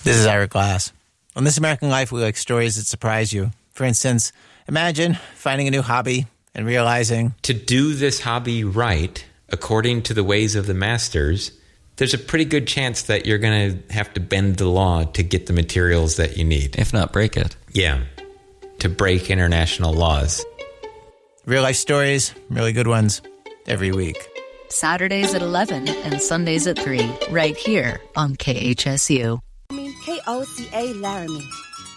This is Ira Glass. On This American Life, we like stories that surprise you. For instance, imagine finding a new hobby and realizing to do this hobby right, according to the ways of the masters, there's a pretty good chance that you're going to have to bend the law to get the materials that you need. If not break it. Yeah, to break international laws. real life stories, really good ones, every week. Saturdays at 11 and Sundays at 3, right here on KHSU. KOCA Laramie.